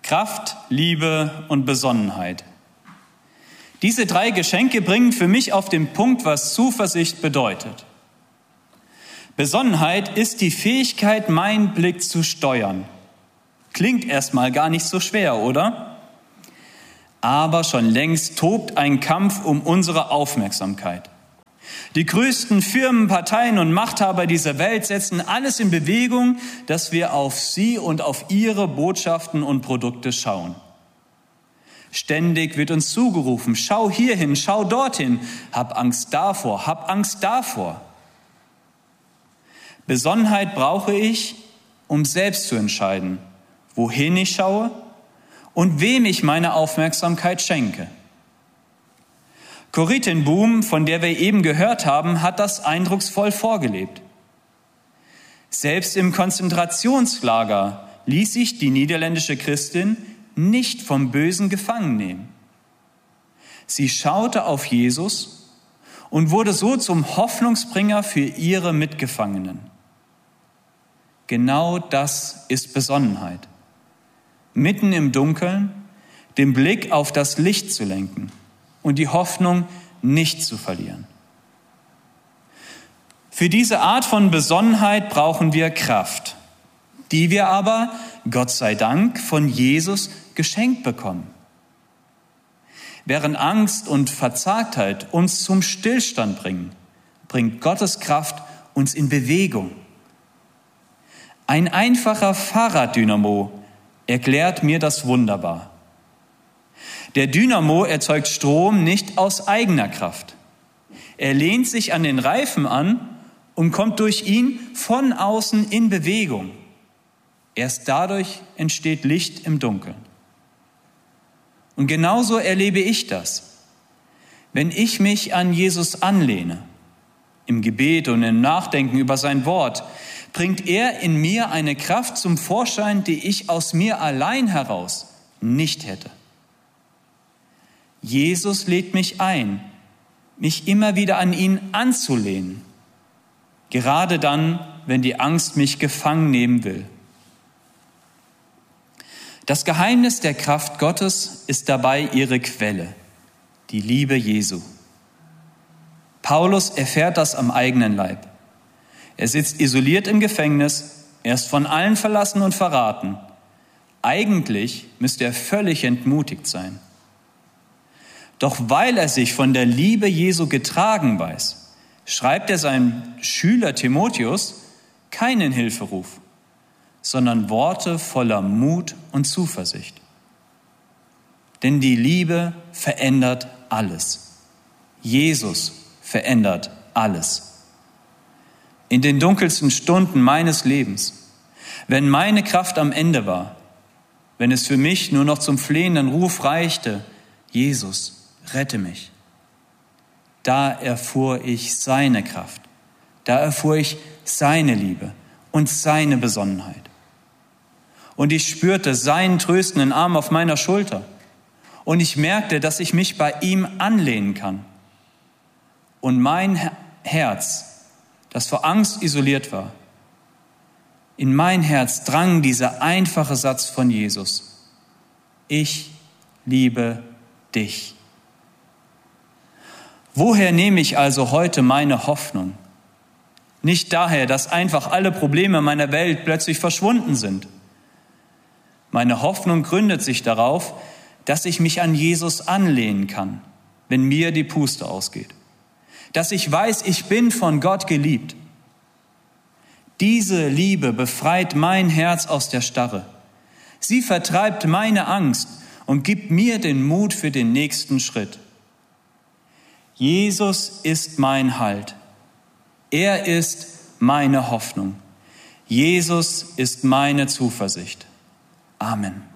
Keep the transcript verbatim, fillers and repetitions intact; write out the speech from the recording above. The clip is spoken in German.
Kraft, Liebe und Besonnenheit. Diese drei Geschenke bringen für mich auf den Punkt, was Zuversicht bedeutet. Besonnenheit ist die Fähigkeit, meinen Blick zu steuern. Klingt erstmal gar nicht so schwer, oder? Aber schon längst tobt ein Kampf um unsere Aufmerksamkeit. Die größten Firmen, Parteien und Machthaber dieser Welt setzen alles in Bewegung, dass wir auf sie und auf ihre Botschaften und Produkte schauen. Ständig wird uns zugerufen, schau hierhin, schau dorthin, hab Angst davor, hab Angst davor. Besonnenheit brauche ich, um selbst zu entscheiden, wohin ich schaue und wem ich meine Aufmerksamkeit schenke. Corrie ten Boom, von der wir eben gehört haben, hat das eindrucksvoll vorgelebt. Selbst im Konzentrationslager ließ sich die niederländische Christin nicht vom Bösen gefangen nehmen. Sie schaute auf Jesus und wurde so zum Hoffnungsbringer für ihre Mitgefangenen. Genau das ist Besonnenheit. Mitten im Dunkeln den Blick auf das Licht zu lenken und die Hoffnung nicht zu verlieren. Für diese Art von Besonnenheit brauchen wir Kraft, die wir aber, Gott sei Dank, von Jesus geschenkt bekommen. Während Angst und Verzagtheit uns zum Stillstand bringen, bringt Gottes Kraft uns in Bewegung. Ein einfacher Fahrraddynamo erklärt mir das wunderbar. Der Dynamo erzeugt Strom nicht aus eigener Kraft. Er lehnt sich an den Reifen an und kommt durch ihn von außen in Bewegung. Erst dadurch entsteht Licht im Dunkeln. Und genauso erlebe ich das. Wenn ich mich an Jesus anlehne, im Gebet und im Nachdenken über sein Wort, bringt er in mir eine Kraft zum Vorschein, die ich aus mir allein heraus nicht hätte. Jesus lädt mich ein, mich immer wieder an ihn anzulehnen, gerade dann, wenn die Angst mich gefangen nehmen will. Das Geheimnis der Kraft Gottes ist dabei ihre Quelle, die Liebe Jesu. Paulus erfährt das am eigenen Leib. Er sitzt isoliert im Gefängnis, er ist von allen verlassen und verraten. Eigentlich müsste er völlig entmutigt sein. Doch weil er sich von der Liebe Jesu getragen weiß, schreibt er seinem Schüler Timotheus keinen Hilferuf, sondern Worte voller Mut und Zuversicht. Denn die Liebe verändert alles. Jesus verändert alles. In den dunkelsten Stunden meines Lebens, wenn meine Kraft am Ende war, wenn es für mich nur noch zum flehenden Ruf reichte, Jesus, rette mich. Da erfuhr ich seine Kraft, da erfuhr ich seine Liebe und seine Besonnenheit. Und ich spürte seinen tröstenden Arm auf meiner Schulter und ich merkte, dass ich mich bei ihm anlehnen kann. Und mein Herz, das vor Angst isoliert war, in mein Herz drang dieser einfache Satz von Jesus: Ich liebe dich. Woher nehme ich also heute meine Hoffnung? Nicht daher, dass einfach alle Probleme meiner Welt plötzlich verschwunden sind. Meine Hoffnung gründet sich darauf, dass ich mich an Jesus anlehnen kann, wenn mir die Puste ausgeht. Dass ich weiß, ich bin von Gott geliebt. Diese Liebe befreit mein Herz aus der Starre. Sie vertreibt meine Angst und gibt mir den Mut für den nächsten Schritt. Jesus ist mein Halt. Er ist meine Hoffnung. Jesus ist meine Zuversicht. Amen.